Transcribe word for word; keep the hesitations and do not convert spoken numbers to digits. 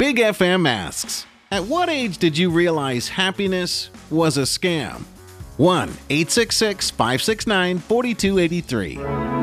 Big F M asks, at what age did you realize happiness was a scam? one eight six six, five six nine, four two eight three.